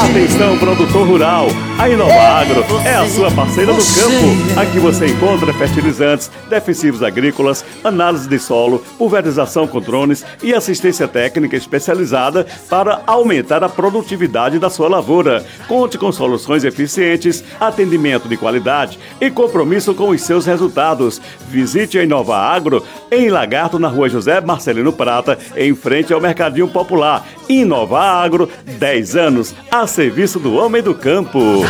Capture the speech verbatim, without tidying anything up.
Atenção, produtor rural, a Inova Agro é a sua parceira do campo. Aqui você encontra fertilizantes, defensivos agrícolas, análise de solo, pulverização com drones e assistência técnica especializada para aumentar a produtividade da sua lavoura. Conte com soluções eficientes, atendimento de qualidade e compromisso com os seus resultados. Visite a Inova Agro em Lagarto, na rua José Marcelino Prata, em frente ao Mercadinho Popular. Inova Agro, dez anos a serviço do homem do campo.